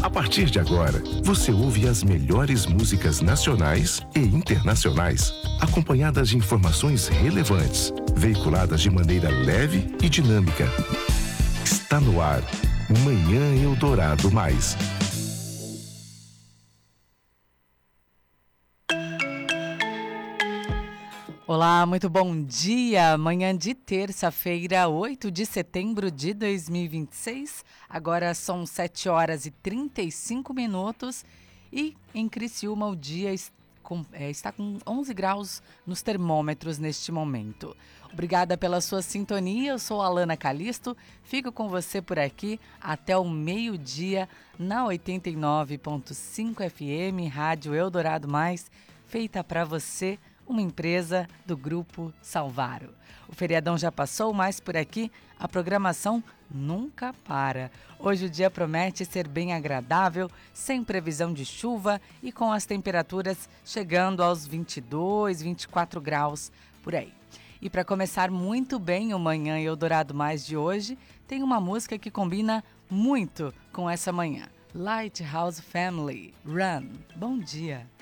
A partir de agora, você ouve as melhores músicas nacionais e internacionais, acompanhadas de informações relevantes, veiculadas de maneira leve e dinâmica. Está no ar, Manhã Eldorado Mais. Olá, muito bom dia. Manhã de terça-feira, 8 de setembro de 2026. Agora são 7 horas e 35 minutos e em Criciúma o dia está com 11 graus nos termômetros neste momento. Obrigada pela sua sintonia, eu sou a Alana Calisto, fico com você por aqui até o meio-dia na 89.5 FM, Rádio Eldorado Mais, feita para você, uma empresa do Grupo Salvaro. O feriadão já passou, mas por aqui a programação nunca para. Hoje o dia promete ser bem agradável, sem previsão de chuva e com as temperaturas chegando aos 22, 24 graus por aí. E para começar muito bem o Manhã Eldorado Mais de hoje, tem uma música que combina muito com essa manhã. Lighthouse Family, Run. Bom dia.